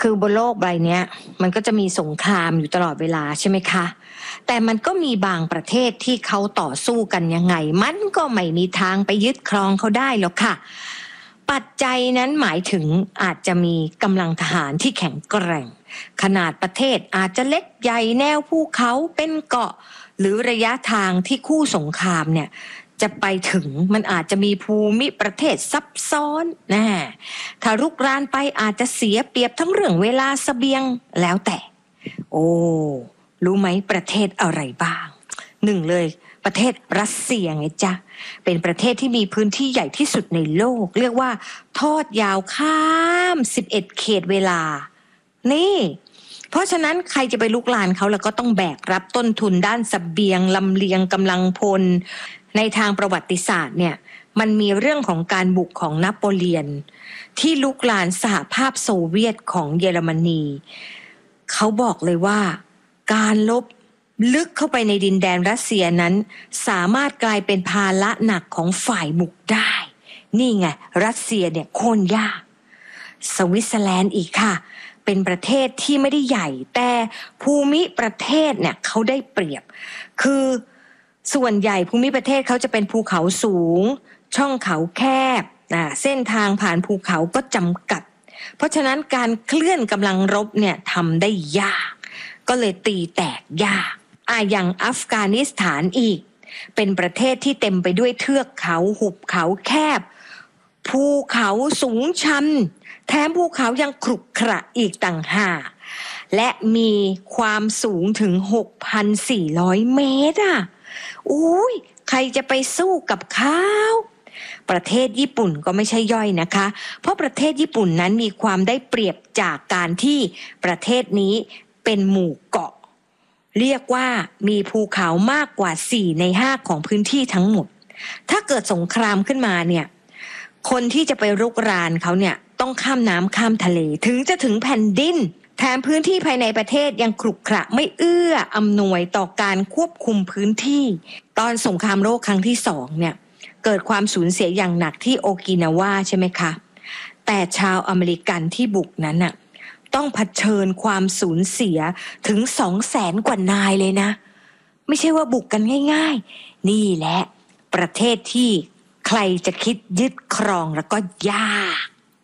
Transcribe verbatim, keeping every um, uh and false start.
คือบนโลกใบนี้มันก็จะมีสงครามอยู่ตลอดเวลาใช่ไหมคะแต่มันก็มีบางประเทศที่เขาต่อสู้กันยังไงมันก็ไม่มีทางไปยึดครองเขาได้หรอกค่ะปัจจัยนั้นหมายถึงอาจจะมีกำลังทหารที่แข็งแกร่งขนาดประเทศอาจจะเล็กใหญ่แนวภูเขาเป็นเกาะหรือระยะทางที่คู่สงครามเนี่ยจะไปถึงมันอาจจะมีภูมิประเทศซับซ้อนนะถ้ารุกรานไปอาจจะเสียเปรียบทั้งเรื่องเวลาเสบียงแล้วแต่โอ้รู้ไหมประเทศอะไรบ้างหนึ่งเลยประเทศรัสเซียไงจ๊ะเป็นประเทศที่มีพื้นที่ใหญ่ที่สุดในโลกเรียกว่าทอดยาวข้ามสิบเอ็ดเขตเวลานี่เพราะฉะนั้นใครจะไปลุกลานเขาแล้วก็ต้องแบกรับต้นทุนด้านเสบียงลำเลียงกำลังพลในทางประวัติศาสตร์เนี่ยมันมีเรื่องของการบุกของนโปเลียนที่ลุกลานสหภาพโซเวียตของเยอรมนีเขาบอกเลยว่าการลบลึกเข้าไปในดินแดนรัสเซียนั้นสามารถกลายเป็นภาระหนักของฝ่ายบุกได้นี่ไงรัสเซียเนี่ยโค่นยากสวิตเซอร์แลนด์อีกค่ะเป็นประเทศที่ไม่ได้ใหญ่แต่ภูมิประเทศเนี่ยเขาได้เปรียบคือส่วนใหญ่ภูมิประเทศเขาจะเป็นภูเขาสูงช่องเขาแคบอ่าเส้นทางผ่านภูเขาก็จำกัดเพราะฉะนั้นการเคลื่อนกำลังรบเนี่ยทำได้ยากก็เลยตีแตกยากอ่ะอย่างอัฟกานิสถานอีกเป็นประเทศที่เต็มไปด้วยเทือกเขาหุบเขาแคบภูเขาสูงชันแถมภูเขายังขรุขระอีกต่างหากและมีความสูงถึง หกพันสี่ร้อย เมตรอ่ะอุ้ยใครจะไปสู้กับเขาประเทศญี่ปุ่นก็ไม่ใช่ย่อยนะคะเพราะประเทศญี่ปุ่นนั้นมีความได้เปรียบจากการที่ประเทศนี้เป็นหมู่เกาะเรียกว่ามีภูเขามากกว่าสี่ในห้าของพื้นที่ทั้งหมดถ้าเกิดสงครามขึ้นมาเนี่ยคนที่จะไปรุกรานเขาเนี่ยต้องข้ามน้ำข้ามทะเลถึงจะถึงแผ่นดินแถมพื้นที่ภายในประเทศยังขรุขระไม่เอื้ออำนวยต่อการควบคุมพื้นที่ตอนสงครามโลกครั้งที่สองเนี่ยเกิดความสูญเสียอย่างหนักที่โอกินาวาใช่ไหมคะแต่ชาวอเมริกันที่บุกนั้นน่ะต้องเผชิญความสูญเสียถึงสองแสนกว่านายเลยนะไม่ใช่ว่าบุกกันง่ายๆนี่แหละประเทศที่ใครจะคิดยึดครองแล้วก็ยาก